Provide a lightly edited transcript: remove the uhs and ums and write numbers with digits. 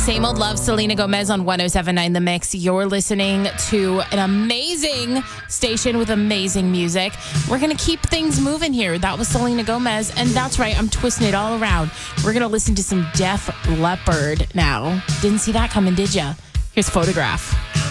Same Old Love, Selena Gomez on 107.9 The Mix. You're listening to an amazing station with amazing music. We're going to keep things moving here. That was Selena Gomez. And that's right, I'm twisting it all around. We're going to listen to some Def Leppard now. Didn't see that coming, did ya? Here's Photograph.